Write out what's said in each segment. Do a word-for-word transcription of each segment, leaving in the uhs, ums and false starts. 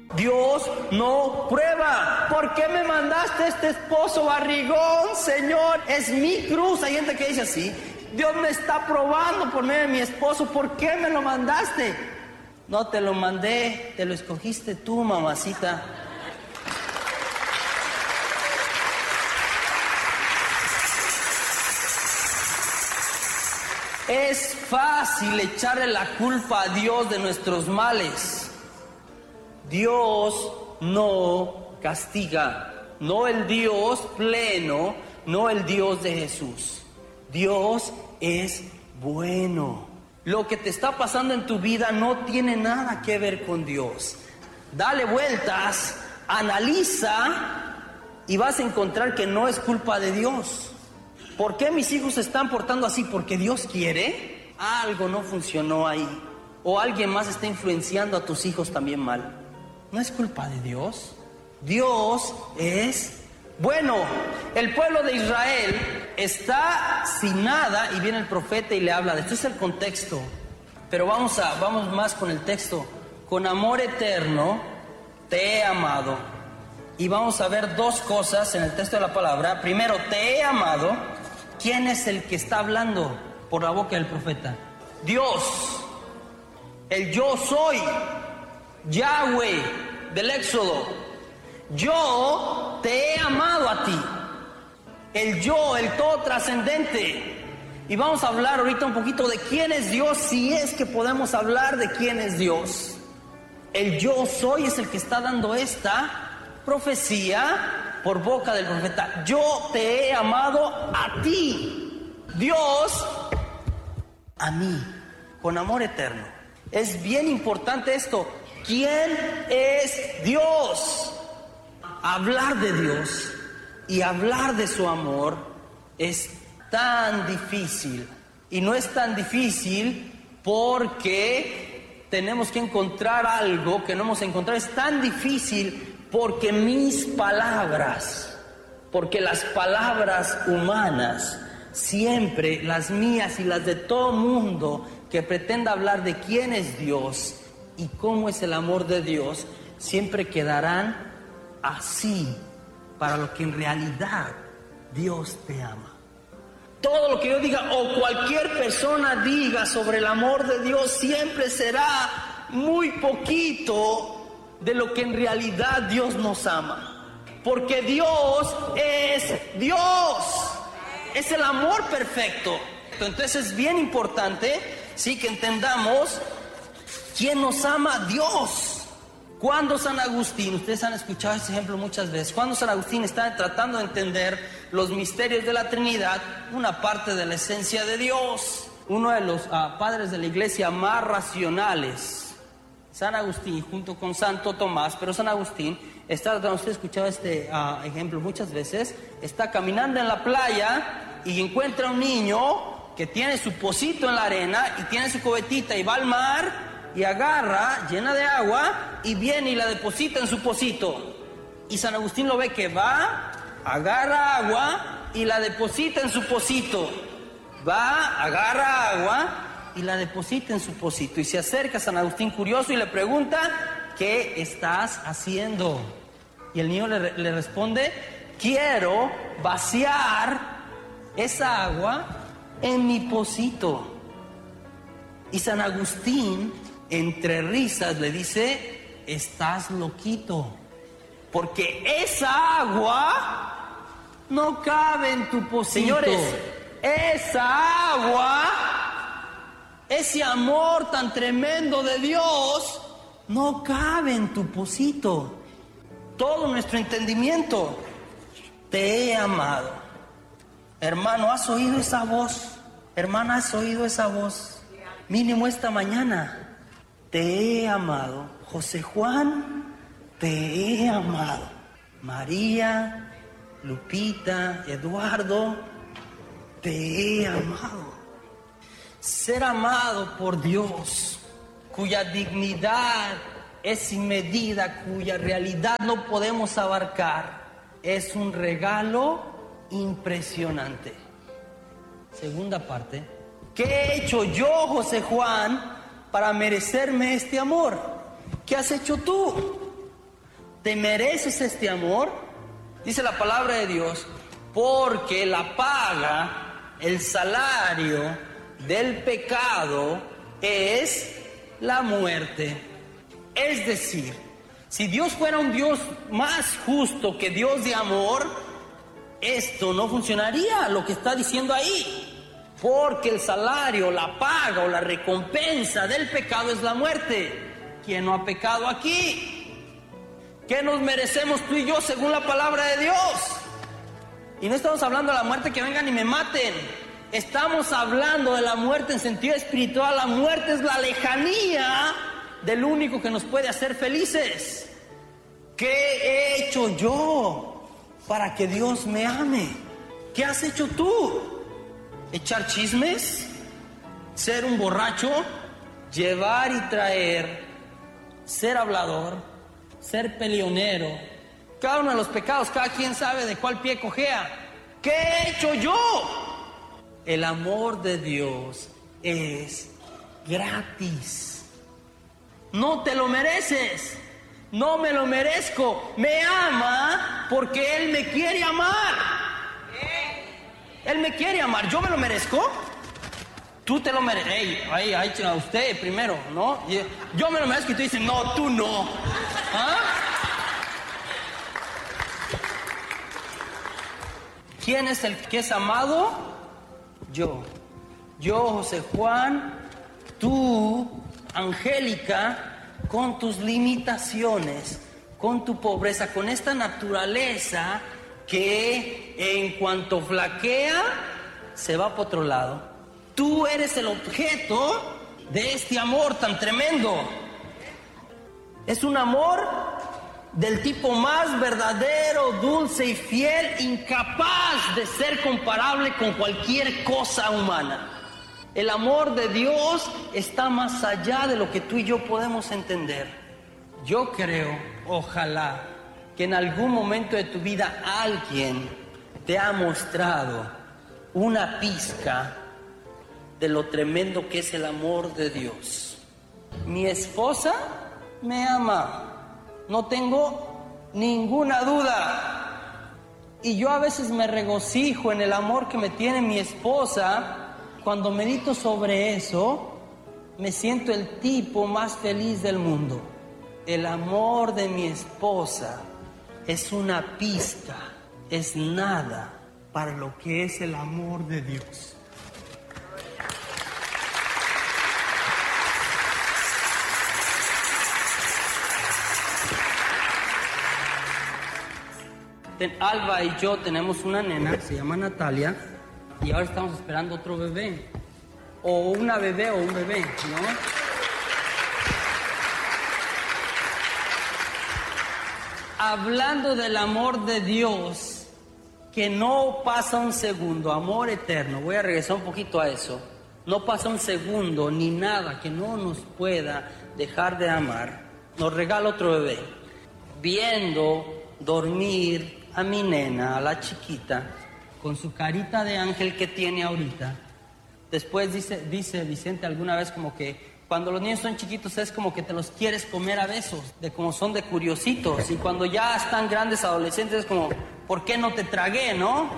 Dios no prueba. ¿Por qué me mandaste este esposo barrigón, Señor? Es mi cruz. Hay gente que dice así: Dios me está probando por medio de mi esposo. ¿Por qué me lo mandaste? No te lo mandé, te lo escogiste tú, mamacita. Es fácil echarle la culpa a Dios de nuestros males. Dios no castiga, no el Dios pleno, no el Dios de Jesús. Dios es bueno. Lo que te está pasando en tu vida no tiene nada que ver con Dios. Dale vueltas, analiza y vas a encontrar que no es culpa de Dios. ¿Por qué mis hijos se están portando así? ¿Porque Dios quiere? Algo no funcionó ahí. O alguien más está influenciando a tus hijos también mal. No es culpa de Dios. Dios es bueno. El pueblo de Israel está sin nada y viene el profeta y le habla de esto. Este es el contexto. Pero vamos a, vamos más con el texto. Con amor eterno te he amado. Y vamos a ver dos cosas en el texto de la palabra. Primero, te he amado. ¿Quién es el que está hablando por la boca del profeta? Dios. El yo soy. Yahweh del Éxodo. Yo te he amado a ti. El yo, el todo trascendente. Y vamos a hablar ahorita un poquito de quién es Dios, si es que podemos hablar de quién es Dios. El yo soy es el que está dando esta profecía por boca del profeta. Yo te he amado a ti. Dios a mí, con amor eterno. Es bien importante esto. ¿Quién es Dios? Hablar de Dios y hablar de su amor es tan difícil. Y no es tan difícil porque tenemos que encontrar algo que no hemos encontrado. Es tan difícil porque mis palabras, porque las palabras humanas, siempre las mías y las de todo mundo que pretenda hablar de quién es Dios y cómo es el amor de Dios, siempre quedarán así para lo que en realidad Dios te ama. Todo lo que yo diga o cualquier persona diga sobre el amor de Dios siempre será muy poquito de lo que en realidad Dios nos ama. Porque Dios es Dios. Es el amor perfecto. Entonces es bien importante, sí, que entendamos quién nos ama. Dios. Cuando San Agustín, ustedes han escuchado este ejemplo muchas veces, cuando San Agustín está tratando de entender los misterios de la Trinidad, una parte de la esencia de Dios, uno de los uh, padres de la iglesia más racionales, San Agustín, junto con Santo Tomás, pero San Agustín está tratando, usted ha escuchado este uh, ejemplo muchas veces, está caminando en la playa y encuentra un niño que tiene su pocito en la arena y tiene su cubetita y va al mar y agarra, llena de agua, y viene y la deposita en su pocito. Y San Agustín lo ve que va, agarra agua y la deposita en su pocito. Va, agarra agua y la deposita en su pocito. Y se acerca a San Agustín curioso y le pregunta: ¿qué estás haciendo? Y el niño le, le responde: quiero vaciar esa agua en mi pocito. Y San Agustín, entre risas, le dice: estás loquito, porque esa agua no cabe en tu pocito. Señores, esa agua, ese amor tan tremendo de Dios, no cabe en tu pocito. Todo nuestro entendimiento. Te he amado. Hermano, ¿has oído esa voz? Hermana, ¿has oído esa voz? Mínimo esta mañana. Te he amado. José Juan, te he amado. María, Lupita, Eduardo, te he amado. Ser amado por Dios, cuya dignidad es sin medida, cuya realidad no podemos abarcar, es un regalo impresionante. Segunda parte. ¿Qué he hecho yo, José Juan, para merecerme este amor? ¿Qué has hecho tú? ¿Te mereces este amor? Dice la palabra de Dios, porque la paga, el salario del pecado es la muerte. Es decir, si Dios fuera un Dios más justo que Dios de amor, esto no funcionaría, lo que está diciendo ahí. Porque el salario, la paga o la recompensa del pecado es la muerte. ¿Quién no ha pecado aquí? ¿Qué nos merecemos tú y yo según la palabra de Dios? Y no estamos hablando de la muerte que vengan y me maten. Estamos hablando de la muerte en sentido espiritual. La muerte es la lejanía del único que nos puede hacer felices. ¿Qué he hecho yo para que Dios me ame? ¿Qué has hecho tú? ¿Echar chismes? ¿Ser un borracho? ¿Llevar y traer? ¿Ser hablador? ¿Ser peleonero? Cada uno de los pecados, cada quien sabe de cuál pie cojea. ¿Qué he hecho yo? El amor de Dios es gratis. No te lo mereces. No me lo merezco. Me ama porque Él me quiere amar. Él me quiere amar. ¿Yo me lo merezco? Tú te lo mereces. Ey, ahí, ahí, a usted primero, ¿no? Yo me lo merezco y tú dices, no, tú no. ¿Ah? ¿Quién es el que es amado? Yo. Yo, José Juan, tú, Angélica, con tus limitaciones, con tu pobreza, con esta naturaleza que en cuanto flaquea, se va por otro lado. Tú eres el objeto de este amor tan tremendo. Es un amor del tipo más verdadero, dulce y fiel, incapaz de ser comparable con cualquier cosa humana. El amor de Dios está más allá de lo que tú y yo podemos entender. Yo creo, ojalá, que en algún momento de tu vida alguien te ha mostrado una pizca de lo tremendo que es el amor de Dios. Mi esposa me ama, no tengo ninguna duda. Y yo a veces me regocijo en el amor que me tiene mi esposa. Cuando medito sobre eso, me siento el tipo más feliz del mundo. El amor de mi esposa es una pizca, es nada para lo que es el amor de Dios. Alba y yo tenemos una nena, se llama Natalia, y ahora estamos esperando otro bebé, o una bebé o un bebé, ¿no? Hablando del amor de Dios, que no pasa un segundo, amor eterno, voy a regresar un poquito a eso, no pasa un segundo ni nada que no nos pueda dejar de amar, nos regala otro bebé, viendo dormir a mi nena, a la chiquita, con su carita de ángel que tiene ahorita. Después dice, dice Vicente alguna vez como que cuando los niños son chiquitos es como que te los quieres comer a besos, de como son de curiositos, y cuando ya están grandes, adolescentes, es como, ¿por qué no te tragué, no?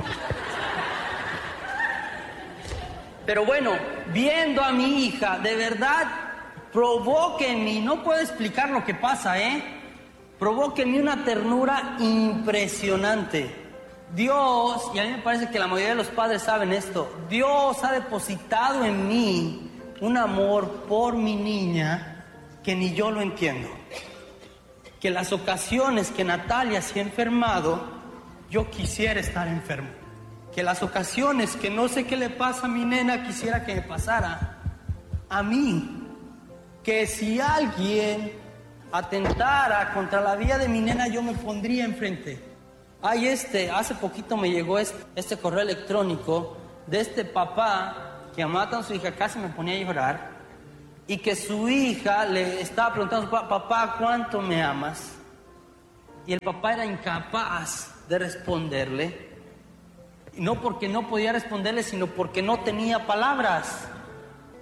Pero bueno, viendo a mi hija, de verdad, provoca en mí, no puedo explicar lo que pasa, ¿eh? Provoca en mí una ternura impresionante. Dios, y a mí me parece que la mayoría de los padres saben esto, Dios ha depositado en mí un amor por mi niña que ni yo lo entiendo. Que las ocasiones que Natalia se ha enfermado, yo quisiera estar enfermo. Que las ocasiones que no sé qué le pasa a mi nena, quisiera que me pasara a mí. Que si alguien atentara contra la vida de mi nena, yo me pondría enfrente. Ay, este, hace poquito me llegó este, este correo electrónico de este papá que matan a su hija, casi me ponía a llorar, y que su hija le estaba preguntando, papá, ¿cuánto me amas? Y el papá era incapaz de responderle, y no porque no podía responderle, sino porque no tenía palabras.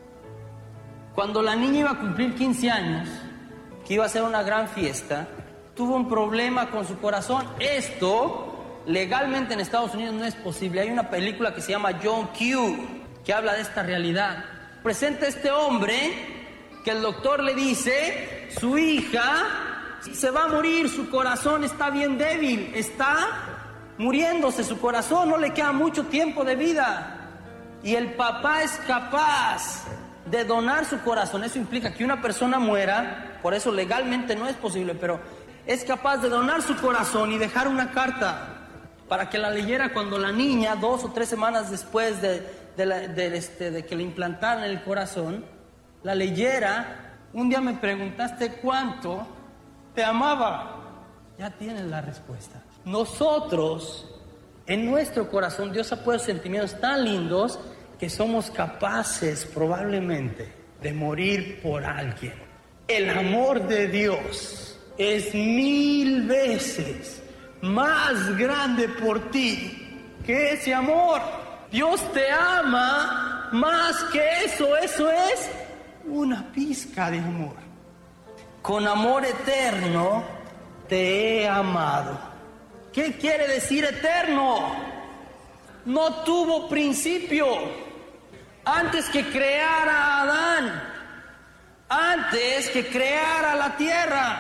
Cuando la niña iba a cumplir quince años, que iba a ser una gran fiesta, tuvo un problema con su corazón. Esto legalmente en Estados Unidos no es posible. Hay una película que se llama John Q, que habla de esta realidad. Presenta este hombre que el doctor le dice, su hija se va a morir, su corazón está bien débil, está muriéndose, su corazón no le queda mucho tiempo de vida. Y el papá es capaz de donar su corazón. Eso implica que una persona muera, por eso legalmente no es posible, pero es capaz de donar su corazón y dejar una carta para que la leyera cuando la niña, dos o tres semanas después de, de, la, de, este, de que le implantaran el corazón, la leyera. Un día me preguntaste cuánto te amaba. Ya tienes la respuesta. Nosotros, en nuestro corazón, Dios ha puesto sentimientos tan lindos que somos capaces probablemente de morir por alguien. El amor de Dios es mil veces más grande por ti que ese amor. Dios te ama más que eso. Eso es una pizca de amor. Con amor eterno te he amado. ¿Qué quiere decir eterno? No tuvo principio. Antes que creara a Adán, antes que creara la tierra,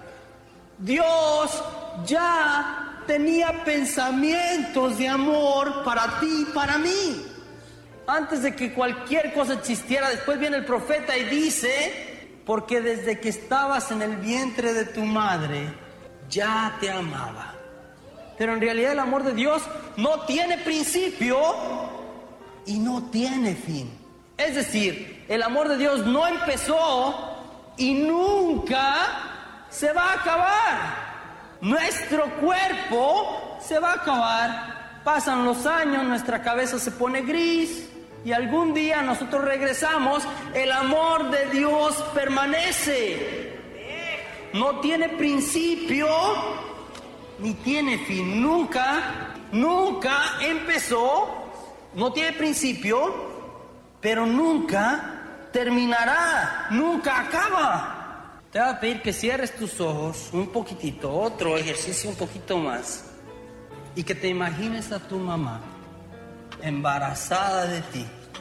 Dios ya tenía pensamientos de amor para ti y para mí. Antes de que cualquier cosa existiera, después viene el profeta y dice, porque desde que estabas en el vientre de tu madre, ya te amaba. Pero en realidad el amor de Dios no tiene principio y no tiene fin. Es decir, el amor de Dios no empezó y nunca se va a acabar. Nuestro cuerpo se va a acabar. Pasan los años, nuestra cabeza se pone gris y algún día nosotros regresamos. El amor de Dios permanece. No tiene principio ni tiene fin. Nunca, nunca empezó. No tiene principio, pero nunca terminará, nunca acaba. Te voy a pedir que cierres tus ojos un poquitito, otro ejercicio un poquito más, y que te imagines a tu mamá embarazada de ti.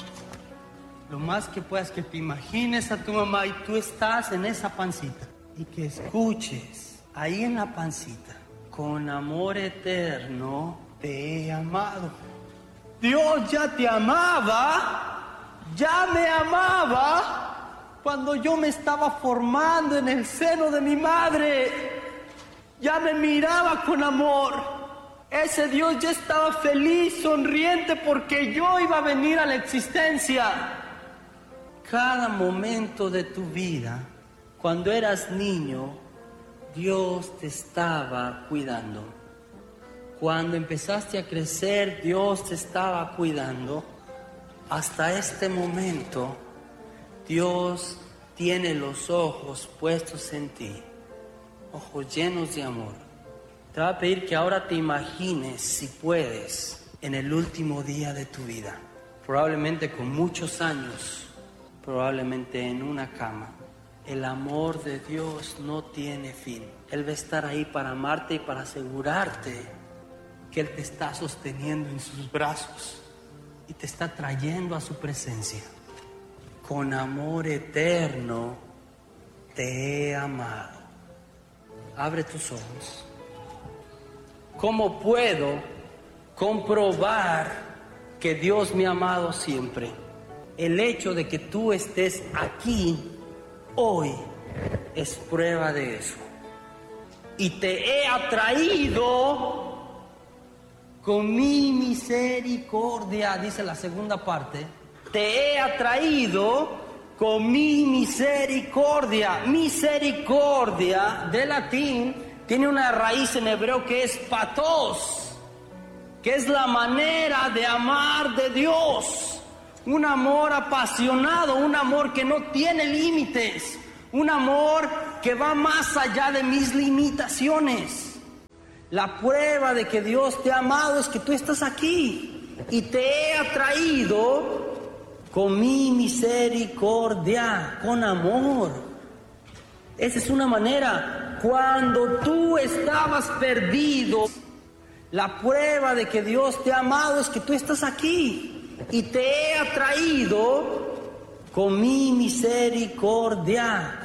Lo más que puedas, que te imagines a tu mamá y tú estás en esa pancita, y que escuches ahí en la pancita, con amor eterno te he amado. Dios ya te amaba, ya me amaba cuando yo me estaba formando en el seno de mi madre. Ya me miraba con amor. Ese Dios ya estaba feliz, sonriente, porque yo iba a venir a la existencia. Cada momento de tu vida, cuando eras niño, Dios te estaba cuidando. Cuando empezaste a crecer, Dios te estaba cuidando. Hasta este momento, Dios tiene los ojos puestos en ti, ojos llenos de amor. Te voy a pedir que ahora te imagines, si puedes, en el último día de tu vida, probablemente con muchos años, probablemente en una cama. El amor de Dios no tiene fin. Él va a estar ahí para amarte y para asegurarte que Él te está sosteniendo en sus brazos y te está trayendo a su presencia. Con amor eterno te he amado. Abre tus ojos. ¿Cómo puedo comprobar que Dios me ha amado siempre? El hecho de que tú estés aquí hoy es prueba de eso. Y te he atraído con mi misericordia, dice la segunda parte. Te he atraído con mi misericordia. Misericordia, de latín, tiene una raíz en hebreo que es patos, que es la manera de amar de Dios. Un amor apasionado, un amor que no tiene límites, un amor que va más allá de mis limitaciones. La prueba de que Dios te ha amado es que tú estás aquí y te he atraído con mi misericordia, con amor. Esa es una manera Cuando tú estabas perdido, la prueba de que Dios te ha amado es que tú estás aquí y te he atraído con mi misericordia.